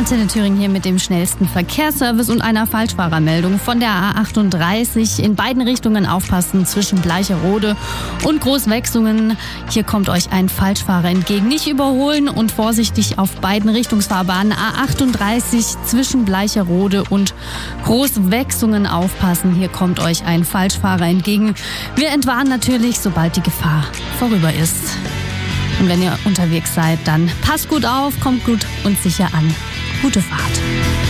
Antenne Thüringen hier mit dem schnellsten Verkehrsservice und einer Falschfahrermeldung von der A38. In beiden Richtungen aufpassen zwischen Bleicherode und Großwechsungen. Hier kommt euch ein Falschfahrer entgegen. Nicht überholen und vorsichtig auf beiden Richtungsfahrbahnen A38 zwischen Bleicherode und Großwechsungen aufpassen. Hier kommt euch ein Falschfahrer entgegen. Wir entwarnen natürlich, sobald die Gefahr vorüber ist. Und wenn ihr unterwegs seid, dann passt gut auf, kommt gut und sicher an. Gute Fahrt.